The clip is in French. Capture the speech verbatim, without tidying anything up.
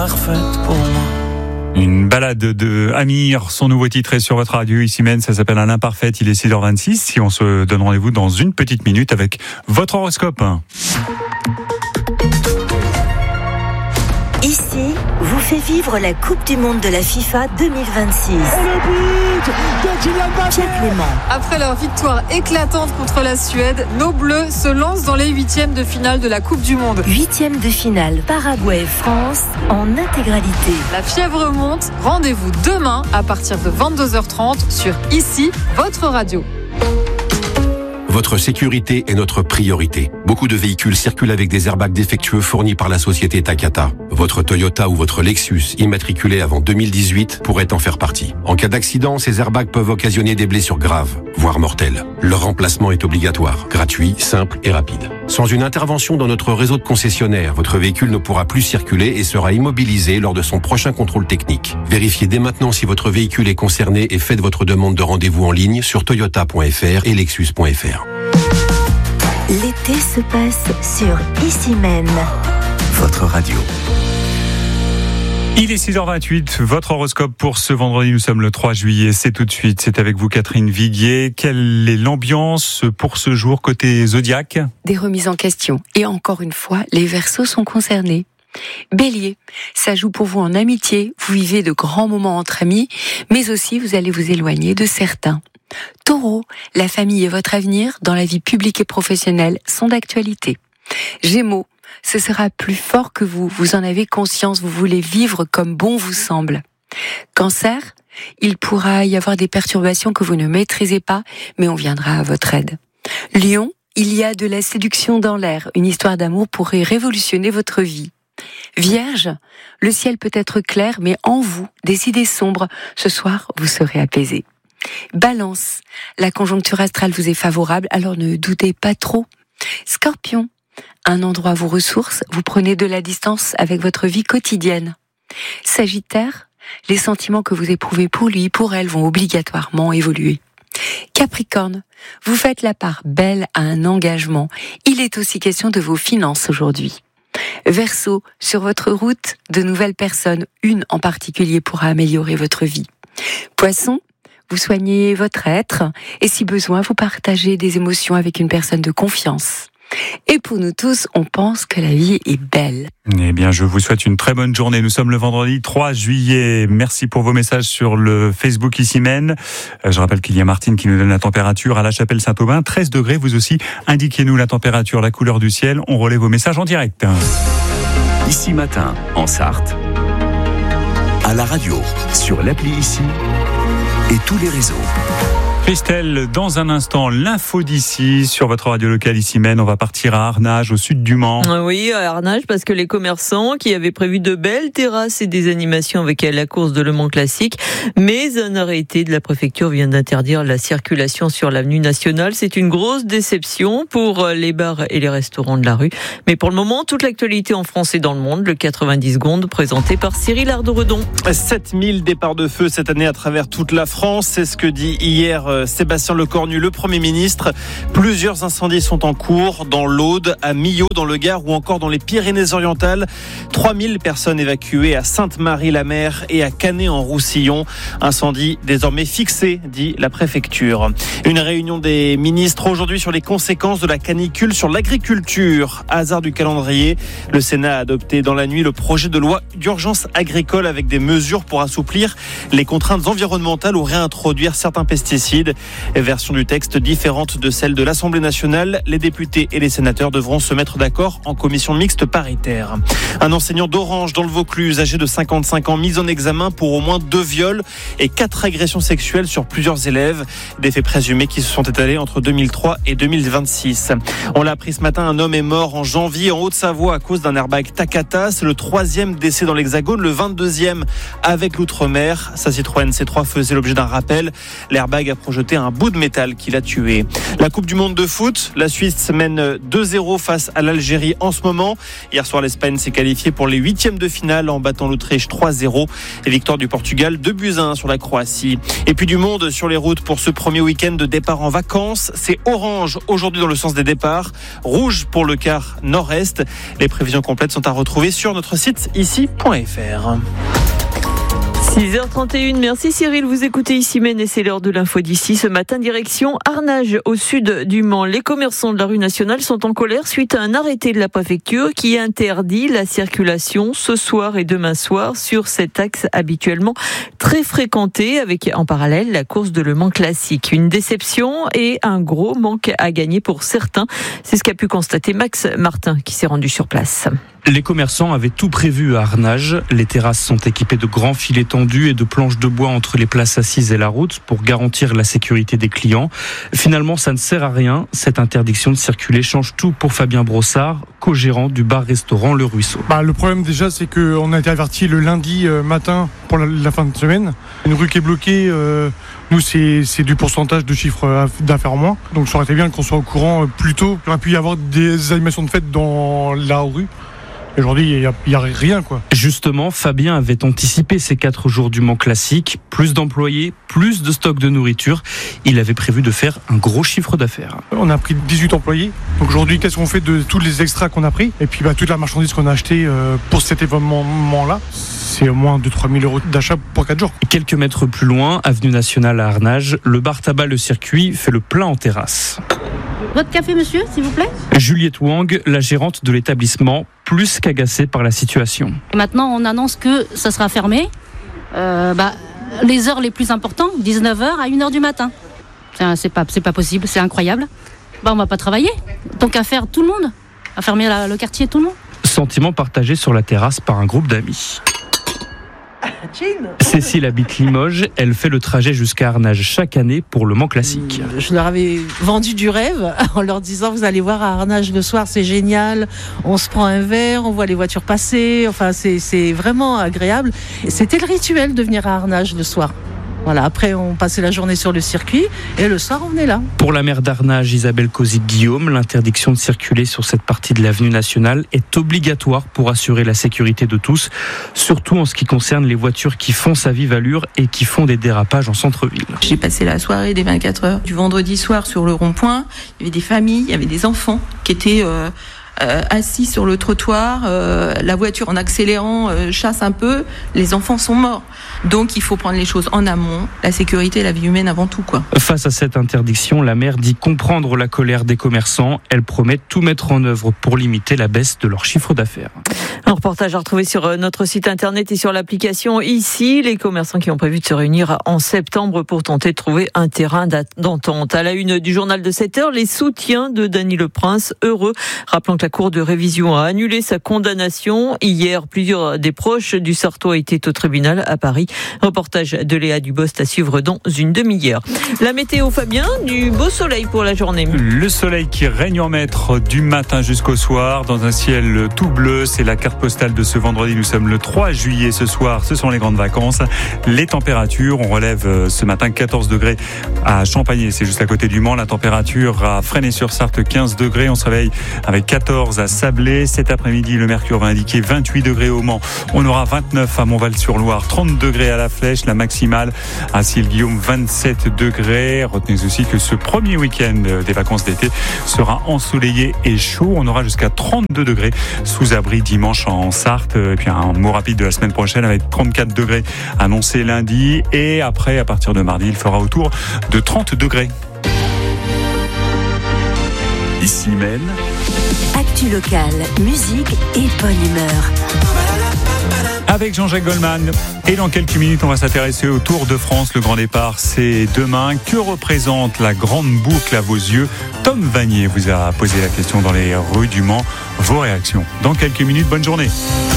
parfaite pour moi. Une balade de Amir, son nouveau titre est sur votre radio ici même, ça s'appelle Un imparfait, il est six heures vingt-six. Si on se donne rendez-vous dans une petite minute avec votre horoscope. Ici, vous fait vivre la Coupe du Monde de la FIFA deux mille vingt-six. Et le but de Kylian Mbappé. Pierre Clément. Après leur victoire éclatante contre la Suède, nos Bleus se lancent dans les huitièmes de finale de la Coupe du Monde. Huitième de finale, Paraguay-France en intégralité. La fièvre monte, rendez-vous demain à partir de vingt-deux heures trente sur Ici, votre radio. Votre sécurité est notre priorité. Beaucoup de véhicules circulent avec des airbags défectueux fournis par la société Takata. Votre Toyota ou votre Lexus, immatriculé avant deux mille dix-huit, pourrait en faire partie. En cas d'accident, ces airbags peuvent occasionner des blessures graves, voire mortelles. Leur remplacement est obligatoire, gratuit, simple et rapide. Sans une intervention dans notre réseau de concessionnaires, votre véhicule ne pourra plus circuler et sera immobilisé lors de son prochain contrôle technique. Vérifiez dès maintenant si votre véhicule est concerné et faites votre demande de rendez-vous en ligne sur toyota point f r et lexus point f r. L'été se passe sur Ici même. Votre radio. Il est six heures vingt-huit, votre horoscope pour ce vendredi, nous sommes le trois juillet, c'est tout de suite, c'est avec vous Catherine Viguier. Quelle est l'ambiance pour ce jour côté Zodiac ? Des remises en question, et encore une fois, les Verseaux sont concernés. Bélier, ça joue pour vous en amitié, vous vivez de grands moments entre amis, mais aussi vous allez vous éloigner de certains. Taureau, la famille et votre avenir dans la vie publique et professionnelle sont d'actualité. Gémeaux, ce sera plus fort que vous, vous en avez conscience, vous voulez vivre comme bon vous semble. Cancer, il pourra y avoir des perturbations que vous ne maîtrisez pas, mais on viendra à votre aide. Lion, il y a de la séduction dans l'air, une histoire d'amour pourrait révolutionner votre vie. Vierge, le ciel peut être clair, mais en vous, des idées sombres, ce soir vous serez apaisé. Balance, la conjoncture astrale vous est favorable, alors ne doutez pas trop. Scorpion, un endroit vous ressource, vous prenez de la distance avec votre vie quotidienne. Sagittaire, les sentiments que vous éprouvez pour lui, pour elle, vont obligatoirement évoluer. Capricorne, vous faites la part belle à un engagement. Il est aussi question de vos finances aujourd'hui. Verseau, sur votre route, de nouvelles personnes, une en particulier pourra améliorer votre vie. Poisson, vous soignez votre être et si besoin, vous partagez des émotions avec une personne de confiance. Et pour nous tous, on pense que la vie est belle. Eh bien, je vous souhaite une très bonne journée. Nous sommes le vendredi trois juillet. Merci pour vos messages sur le Facebook Ici Même. Je rappelle qu'il y a Martine qui nous donne la température à La Chapelle-Saint-Aubin. treize degrés. Vous aussi, indiquez-nous la température, la couleur du ciel. On relaie vos messages en direct. Ici Matin, en Sarthe, à la radio, sur l'appli Ici et tous les réseaux. Christelle, dans un instant, l'info d'ici sur votre radio locale Ici Même. On va partir à Arnage, au sud du Mans. Oui, à Arnage, parce que les commerçants qui avaient prévu de belles terrasses et des animations avec la course de Le Mans Classique, mais un arrêté de la préfecture vient d'interdire la circulation sur l'avenue nationale. C'est une grosse déception pour les bars et les restaurants de la rue. Mais pour le moment, toute l'actualité en France et dans le monde, le quatre-vingt-dix secondes présenté par Cyril Ardo-Redon. sept mille départs de feu cette année à travers toute la France, c'est ce que dit hier Sébastien Lecornu, le Premier ministre. Plusieurs incendies sont en cours dans l'Aude, à Millau, dans le Gard ou encore dans les Pyrénées-Orientales. trois mille personnes évacuées à Sainte-Marie-la-Mer et à Canet-en-Roussillon. Incendie désormais fixé, dit la préfecture. Une réunion des ministres aujourd'hui sur les conséquences de la canicule sur l'agriculture. Hasard du calendrier, le Sénat a adopté dans la nuit le projet de loi d'urgence agricole avec des mesures pour assouplir les contraintes environnementales ou réintroduire certains pesticides. Version du texte différente de celle de l'Assemblée nationale. Les députés et les sénateurs devront se mettre d'accord en commission mixte paritaire. Un enseignant d'Orange dans le Vaucluse, âgé de cinquante-cinq ans, mis en examen pour au moins deux viols et quatre agressions sexuelles sur plusieurs élèves. Des faits présumés qui se sont étalés entre deux mille trois et deux mille vingt-six. On l'a appris ce matin, un homme est mort en janvier en Haute-Savoie à cause d'un airbag Takata. C'est le troisième décès dans l'Hexagone, le vingt-deuxième avec l'Outre-mer. Sa Citroën C trois faisait l'objet d'un rappel. L'airbag a projeté jeté un bout de métal qui l'a tué. La Coupe du Monde de foot, la Suisse mène deux zéro face à l'Algérie en ce moment. Hier soir, l'Espagne s'est qualifiée pour les huitièmes de finale en battant l'Autriche trois zéro. Et victoire du Portugal deux buts à un sur la Croatie. Et puis du monde sur les routes pour ce premier week-end de départ en vacances. C'est orange aujourd'hui dans le sens des départs, rouge pour le quart nord-est. Les prévisions complètes sont à retrouver sur notre site ici point f r. six heures trente et une, merci Cyril, vous écoutez ici Mène et c'est l'heure de l'info d'ici. Ce matin, direction Arnage, au sud du Mans. Les commerçants de la rue nationale sont en colère suite à un arrêté de la préfecture qui interdit la circulation ce soir et demain soir sur cet axe habituellement très fréquenté, avec en parallèle la course de Le Mans classique. Une déception et un gros manque à gagner pour certains. C'est ce qu'a pu constater Max Martin qui s'est rendu sur place. Les commerçants avaient tout prévu à Arnage. Les terrasses sont équipées de grands filets tendus et de planches de bois entre les places assises et la route pour garantir la sécurité des clients. Finalement, ça ne sert à rien. Cette interdiction de circuler change tout pour Fabien Brossard, co-gérant du bar-restaurant Le Ruisseau. Bah, le problème déjà, c'est qu'on a été averti le lundi matin pour la, la fin de semaine. Une rue qui est bloquée, euh, nous c'est, c'est du pourcentage de chiffre d'affaires en moins. Donc ça aurait été bien qu'on soit au courant plus tôt. Il aurait pu y avoir des animations de fête dans la rue. Aujourd'hui, il n'y a, a rien, quoi. Justement, Fabien avait anticipé ces quatre jours du Mans classique. Plus d'employés, plus de stock de nourriture. Il avait prévu de faire un gros chiffre d'affaires. On a pris dix-huit employés. Donc aujourd'hui, qu'est-ce qu'on fait de tous les extras qu'on a pris? Et puis bah, toute la marchandise qu'on a achetée euh, pour cet événement-là. C'est au moins deux à trois mille euros d'achat pour quatre jours. Quelques mètres plus loin, avenue Nationale à Arnage, le bar tabac Le Circuit fait le plein en terrasse. Votre café, monsieur, s'il vous plaît? Juliette Wang, la gérante de l'établissement, plus qu'agacée par la situation. Et maintenant, on annonce que ça sera fermé. Euh, bah, les heures les plus importantes, dix-neuf heures à une heure du matin. C'est, c'est, pas, c'est pas possible, c'est incroyable. Bah, on va pas travailler. Tant qu'à faire tout le monde, à fermer la, le quartier tout le monde. Sentiment partagé sur la terrasse par un groupe d'amis. Cécile habite Limoges, elle fait le trajet jusqu'à Arnage chaque année pour le Mans classique. Je leur avais vendu du rêve en leur disant vous allez voir à Arnage le soir, c'est génial, on se prend un verre, on voit les voitures passer, enfin c'est, c'est vraiment agréable. C'était le rituel de venir à Arnage le soir. Voilà, après on passait la journée sur le circuit et le soir on venait là. Pour la maire d'Arnage, Isabelle Cosic-Guillaume, l'interdiction de circuler sur cette partie de l'avenue nationale est obligatoire pour assurer la sécurité de tous, surtout en ce qui concerne les voitures qui foncent à vive allure et qui font des dérapages en centre-ville. J'ai passé la soirée des vingt-quatre heures du vendredi soir sur le rond-point. Il y avait des familles, il y avait des enfants qui étaient euh, euh, assis sur le trottoir. Euh, la voiture en accélérant euh, chasse un peu. Les enfants sont morts. Donc il faut prendre les choses en amont, la sécurité et la vie humaine avant tout, quoi. Face à cette interdiction, la maire dit comprendre la colère des commerçants. Elle promet tout mettre en œuvre pour limiter la baisse de leur chiffre d'affaires. Un reportage à retrouver sur notre site internet et sur l'application ici. Les commerçants qui ont prévu de se réunir en septembre pour tenter de trouver un terrain d'entente. À la une du journal de sept heures, les soutiens de Dany Le Prince, heureux. Rappelons que la Cour de révision a annulé sa condamnation. Hier, plusieurs des proches du Sartois étaient au tribunal à Paris. Reportage de Léa Dubost à suivre dans une demi-heure. La météo, Fabien, du beau soleil pour la journée. Le soleil qui règne en maître du matin jusqu'au soir dans un ciel tout bleu. C'est la carte postale de ce vendredi. Nous sommes le trois juillet ce soir. Ce sont les grandes vacances. Les températures, on relève ce matin quatorze degrés à Champagné. C'est juste à côté du Mans. La température à Fresnay-sur-Sarthe, quinze degrés. On se réveille avec quatorze à Sablé. Cet après-midi, le mercure va indiquer vingt-huit degrés au Mans. On aura vingt-neuf à Montval-sur-Loire, trente degrés à La Flèche, la maximale à Cille-Guillaume, vingt-sept degrés. Retenez aussi que ce premier week-end des vacances d'été sera ensoleillé et chaud. On aura jusqu'à trente-deux degrés sous abri dimanche en Sarthe. Et puis un mot rapide de la semaine prochaine avec trente-quatre degrés annoncés lundi. Et après, à partir de mardi, il fera autour de trente degrés. Ici Mène. Actu locale, musique et bonne humeur. Avec Jean-Jacques Goldman. Et dans quelques minutes, on va s'intéresser au Tour de France. Le grand départ, c'est demain. Que représente la grande boucle à vos yeux? Tom Vanier vous a posé la question dans les rues du Mans. Vos réactions dans quelques minutes. Bonne journée.